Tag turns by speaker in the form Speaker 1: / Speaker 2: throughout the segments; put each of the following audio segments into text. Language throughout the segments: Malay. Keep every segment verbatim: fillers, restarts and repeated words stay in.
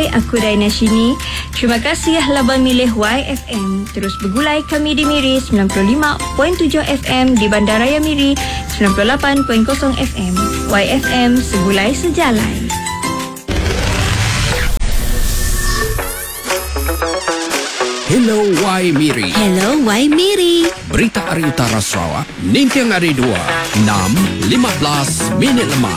Speaker 1: Hai, aku Daina Shini. Terima kasih Laban milih Y F M. Terus bergulai kami di Miri sembilan puluh lima perpuluhan tujuh F M, di Bandaraya Miri sembilan puluh lapan perpuluhan kosong F M. Y F M, segulai sejalan.
Speaker 2: Hello Y Miri.
Speaker 3: Hello Y Miri.
Speaker 2: Berita Hari Utara Sarawak, Nintiang Hari dua, enam lima belas minit lemah.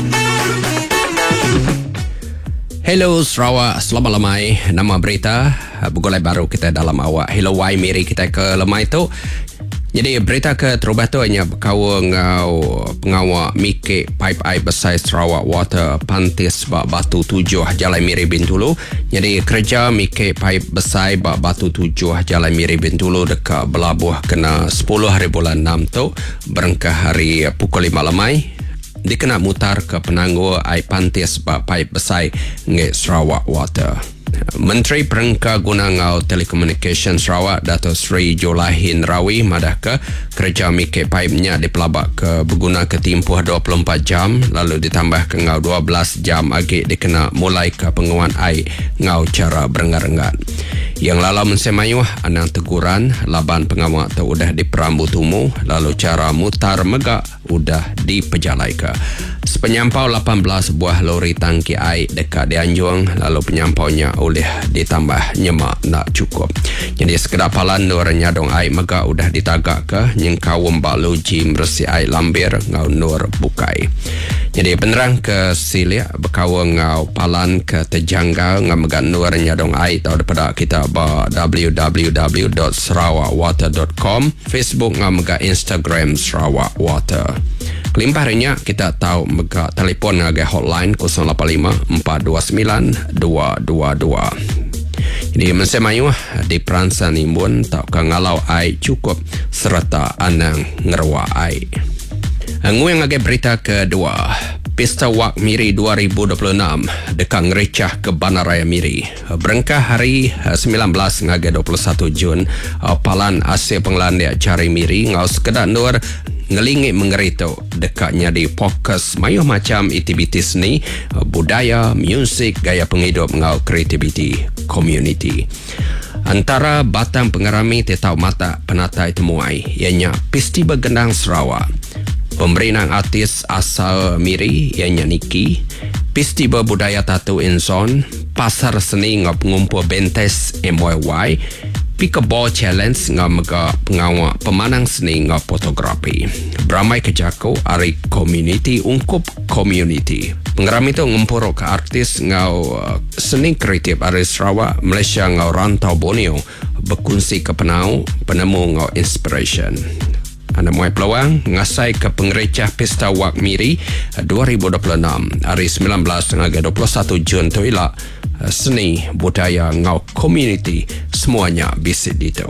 Speaker 2: Hello Sarawak, selamat lemai. Nama berita bergulai baru kita dalam awak. Hello Y Miri kita ke lemai tu. Jadi berita ke terubah tu hanya berkawa ngau pengawak mikik pipe air besar Sarawak Water Pantis bak Batu Tujuh Jalan Miri Bintulu. Jadi kerja mikik pipe besar bak Batu Tujuh Jalan Miri Bintulu dekat Belabuh kena sepuluh hari bulan enam tu berengkah hari pukul lima lemai. Dikena mutar ke penangguh air pantis bak pipe besar nge Sarawak Water. Menteri Perengka Guna Ngau Telekomunikasi Sarawak Dato' Sri Jolahin Rawi madah ke kerja mikir paipnya dipelabak ke berguna ke tempoh dua puluh empat jam lalu ditambah ke ngau dua belas jam agak dikena mulai ke penguan air ngau cara berenggat-enggat. Yang lala mensemayuh anang teguran laban pengawak tu udah diperambu tumu lalu cara mutar megak udah dipejalai ke. Sepenyampau lapan belas buah lori tangki air dekat Dianjung lalu penyampaunya oleh ditambah nyemak nak cukup. Jadi sekedar palan nur nyadong air megak udah ditagak ke nyengkau wembak loji meresi air lambir ngau nur bukai. Jadi penerang ke silia berkawa ngau palan ke terjanggal ngau megak nur nyadong air tau daripada kita ba w w w dot sarawak water dot com, Facebook ngau megak Instagram Sarawak Water. Kelimpah harinya kita tahu megak telefon ngagai hotline kosong lapan lima empat dua sembilan dua dua dua. Jadi mensemayuh di peransang imbun tak ngalau air cukup serta anang ngerwa air. Ngu yang ngagai berita kedua. Pesta Wak Miri dua ribu dua puluh enam dekat ngerecah ke Bandaraya Miri. Berengkah hari sembilan belas ngagai dua puluh satu Jun, palan Asia Penglandia Cari Miri ngau sekedar nur ngelingit mengerito dekatnya di fokus mayuh macam aktiviti seni, budaya, muzik, gaya penghidup ngau kreativiti community. Antara batang pengerami tetau mata penatai temuai ianya Festival Gendang Sarawak, pemberian artis asal Miri ianya Niki, Festival Budaya Tatu Inson, Pasar Seni ngau pengumpul Bentes M Y Y, Pickleball Challenge ngau mega pengawak pemanang seni ngau fotografi. Beramai kejako ari community ungkup community. Pengeram itu ngumpul ke artis ngau uh, seni kreatif ari Sarawak, Malaysia ngau rantau Borneo berkongsi ke penau penemu ngau inspiration. Anda muai peluang ngasai ke pengerecah Pesta Wak Miri dua ribu dua puluh enam hari sembilan belas hingga dua puluh satu Jun tu ialah seni budaya ngau community semuanya bisa dito.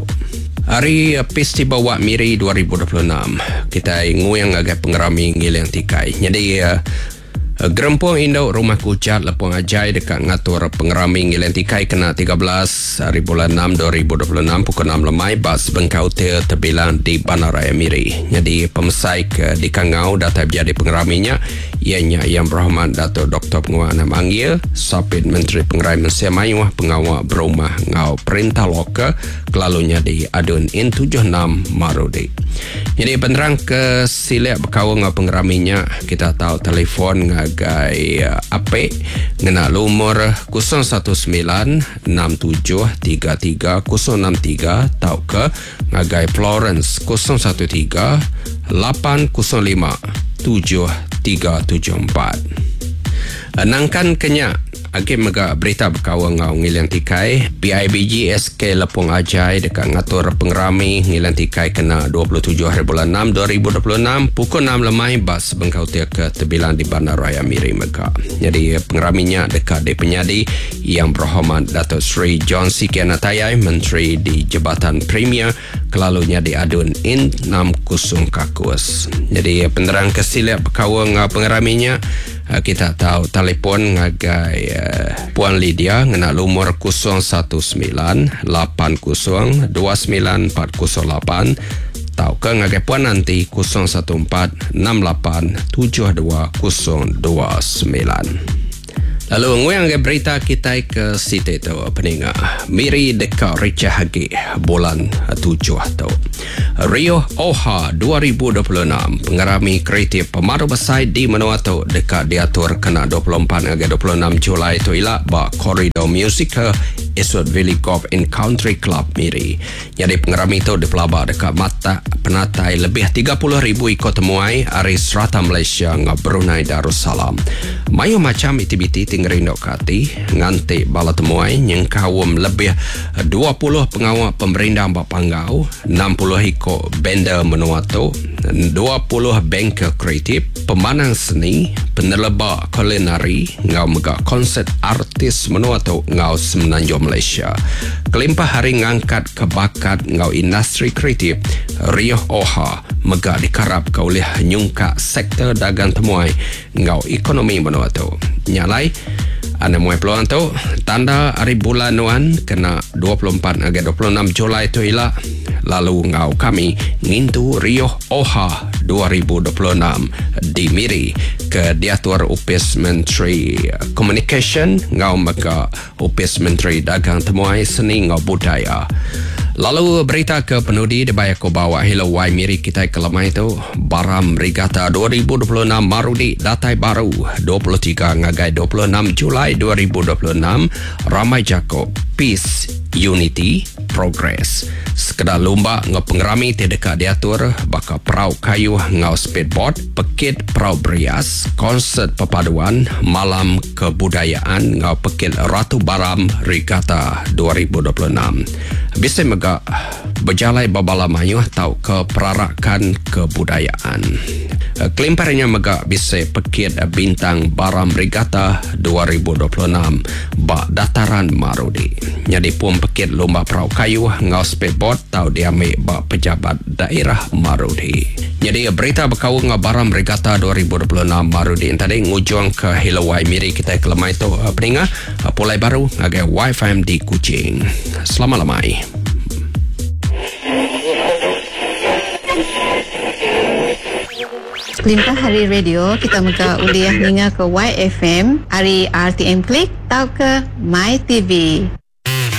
Speaker 2: Hari Festival Wak Miri dua ribu dua puluh enam kita inguyang agak pengerami ngilang tikai. Jadi uh, Gerempung Induk Rumah Kucat Lepung Ajai dekat ngatur pengerami ngilang tikai kena tiga belas hari bulan enam dua ribu dua puluh enam pukul enam lemai bas bengkau hotel terbilang di Bandaraya Miri. Jadi pemesai ke di Kangau datang jadi pengeraminya ianya Yang Berhormat Dato' Doktor Penguat Anam Anggil, Sapit Menteri Pengerai Malaysia Mayuh Pengawal Berumah Ngau Perintah Loka kelalunya di Adun In tujuh enam Marudi. Jadi penerang ke silap berkawa ngau pengeraminya kita tahu telefon ngagai uh, ape ngena lumur kosong satu sembilan enam tujuh tiga tiga kosong enam tiga tau ke ngagai Florence kosong satu tiga lapan kosong lima tujuh tiga tujuh empat. Nangkan kenyak Agi mega berita berkawa ngau ngilang tikai P I B G S K Lepung Ajai dekat ngatur pengerami ngilang tikai kena dua puluh tujuh hari bulan enam dua ribu dua puluh enam pukul enam lemai bas bengkau tia ke terbilang di Bandaraya Miri mega. Jadi pengeraminya dekat di penyadi Yang Berhormat Dato' Sri John C. Kianatayai Menteri di Jabatan Premier kelalunya di Adun In enam kusung kakus. Jadi penerang kesilap berkawa ngau pengeraminya kita tahu telefon ngagai uh, Puan Lydia ngena lumur kosong satu sembilan lapan kosong dua sembilan empat kosong lapan tau ke ngagai Puan nanti kosong satu empat enam lapan tujuh dua kosong dua sembilan. Halo, nguyang ke berita kita ke site tu peninga. Miri dekat Richard Hagi bulan tujuh tu. Rio Oha dua ribu dua puluh enam pengarami kreatif pemadu besar di Menua tu dekat diatur kena dua puluh empat hingga dua puluh enam Julai tu ialah ba koridor musik ke Eastwood Valley Golf and Country Club Miri. Jadi pengarami tu dipelabak dekat mata penatai lebih tiga puluh ribu ikut temuai hari serata Malaysia ngah Brunei Darussalam. Mayu macam aktiviti tinggerin dok kati nganti bala temuai yang kawum lebih dua puluh pengawal pemerintah Bapanggau, enam puluh ikut benda Menua tu, dua puluh bengkel kreatif, pemanang seni, penelebak kulinari, ngau mega konsert artis Menua tu ngau Semenanjung Malaysia. Kelimpah hari ngangkat kebakat ngau industri kreatif Rio Oha mega dikarap ke oleh nyungka sektor dagang temuai ngau ekonomi Menua tu. Nyalai anda muai peluang tu tanda hari bulan nuan kena dua puluh empat hingga dua puluh enam Julai tu ialah lalu ngau kami ngintu Rio Oha dua ribu dua puluh enam di Miri ke diatur Upis Menteri Communication ngau maka Upis Menteri Dagang Temuai Seni ngau Budaya. Lalu berita ke penudi di Bayako Bawah Hello Wai Miri kita ke lemah itu Baram Regatta dua ribu dua puluh enam Marudi datai baru dua puluh tiga ngagai dua puluh enam Julai dua ribu dua puluh enam ramai jako Peace, Unity, Progress. Sekedar lomba ngau pengerami tidak diatur baka perahu kayu ngau speedboat, pekit perahu berias, konsert perpaduan, malam kebudayaan ngau pekit Ratu Baram Regatta dua ribu dua puluh enam. Bisa mega berjalai babala mayu atau keperarakan kebudayaan. Kelimparnya mega bisa pekit bintang Baram Regatta dua ribu dua puluh enam ba dataran Marudi. Jadi pun pekit lomba perahu kayu ngau speedboat tau diambil ba pejabat daerah Marudi. Jadi berita berkau ngau Baram Regatta dua ribu dua puluh enam Marudi tadi ngujung ke Hello Wai Miri kita ke lemai tu peninga pulai baru ngagai Y F M di Kuching. Selamat lemai.
Speaker 3: Limpah hari radio kita muka uliah ninga ke Y F M hari R T M Klik tau ke My T V.